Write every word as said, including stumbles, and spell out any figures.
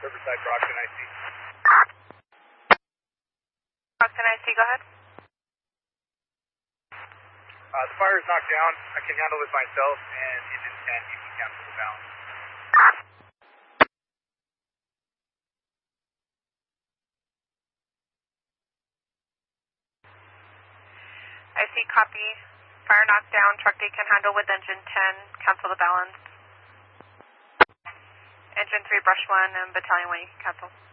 Riverside, Brockton, I C. Brockton, I C, go ahead. Uh, the fire is knocked down. I can handle it myself, and engine ten, you can cancel the balance. I see, copy. Fire knocked down, truck D can handle with engine ten, cancel the balance. Engine three, brush one, and battalion one, you can cancel.